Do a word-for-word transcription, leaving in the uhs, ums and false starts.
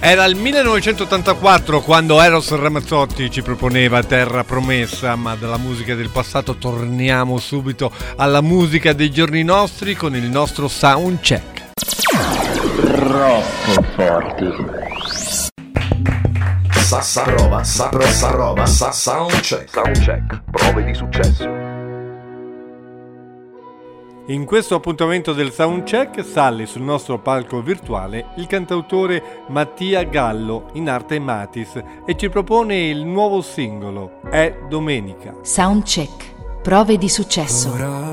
Era il millenovecentottantaquattro quando Eros Ramazzotti ci proponeva Terra Promessa, ma dalla musica del passato torniamo subito alla musica dei giorni nostri con il nostro soundcheck. Troppo forti. Sa sa roba, sa pro sa roba, sa soundcheck. Soundcheck, prove di successo. In questo appuntamento del Soundcheck sale sul nostro palco virtuale il cantautore Mattia Gallo, in arte Matis, e ci propone il nuovo singolo, È Domenica. Soundcheck, prove di successo. Ora